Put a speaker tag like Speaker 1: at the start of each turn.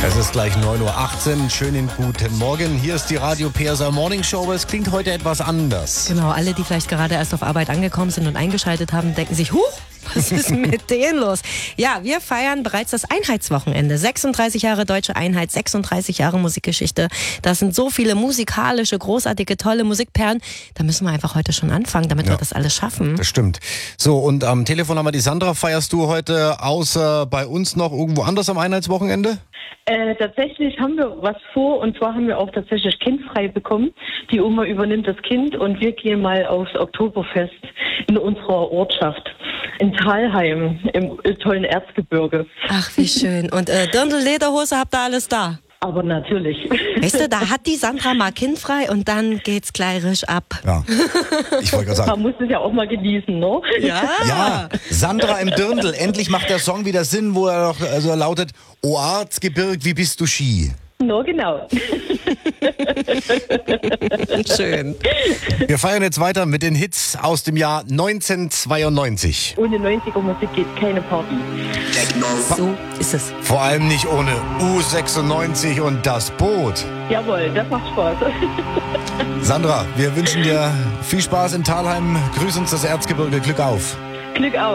Speaker 1: Es ist gleich 9.18 Uhr. Schönen guten Morgen. Hier ist die Radio PSR Morning Show, aber es klingt heute etwas anders.
Speaker 2: Genau, alle, die vielleicht gerade erst auf Arbeit angekommen sind und eingeschaltet haben, denken sich, huch, was ist mit denen los? Ja, wir feiern bereits das Einheitswochenende. 36 Jahre Deutsche Einheit, 36 Jahre Musikgeschichte. Das sind so viele musikalische, großartige, tolle Musikperlen. Da müssen wir einfach heute schon anfangen, damit wir das alles schaffen.
Speaker 1: Das stimmt. So, und am Telefon haben wir die Sandra. Feierst du heute außer bei uns noch irgendwo anders am Einheitswochenende?
Speaker 3: Tatsächlich haben wir was vor, und zwar haben wir auch tatsächlich kindfrei bekommen. Die Oma übernimmt das Kind und wir gehen mal aufs Oktoberfest in unserer Ortschaft in Thalheim im tollen Erzgebirge.
Speaker 2: Ach, wie schön. Und Dirndl, Lederhose, habt ihr alles da?
Speaker 3: Aber natürlich.
Speaker 2: Weißt du, da hat die Sandra mal kindfrei und dann geht's gleich risch ab.
Speaker 1: Ja, ich wollte gerade sagen.
Speaker 3: Man muss es ja auch mal genießen, ne?
Speaker 1: Ja, Sandra im Dirndl. Endlich macht der Song wieder Sinn, wo er doch also lautet: O Erzgebirg, wie bist du Ski?
Speaker 3: No, genau.
Speaker 2: Schön.
Speaker 1: Wir feiern jetzt weiter mit den Hits aus dem Jahr 1992.
Speaker 3: Ohne 90er-Musik geht keine Party.
Speaker 2: So ist es.
Speaker 1: Vor allem nicht ohne U96 und das Boot.
Speaker 3: Jawohl, das macht Spaß.
Speaker 1: Sandra, wir wünschen dir viel Spaß in Thalheim. Grüß uns das Erzgebirge. Glück auf.
Speaker 3: Glück auf.